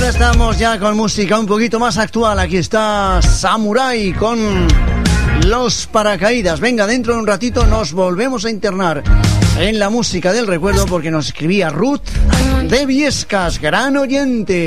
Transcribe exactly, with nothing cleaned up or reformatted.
ahora estamos ya con música un poquito más actual. Aquí está Samurai con Los Paracaídas. Venga, dentro de un ratito nos volvemos a internar en la música del recuerdo, porque nos escribía Ruth de Viescas, gran oyente.